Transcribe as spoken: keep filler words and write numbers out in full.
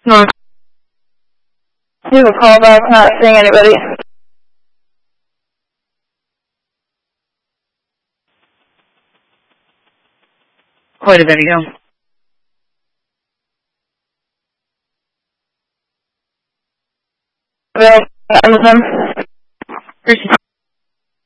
No. You have a call back, not seeing anybody. Quite a video. Well, I'm with him.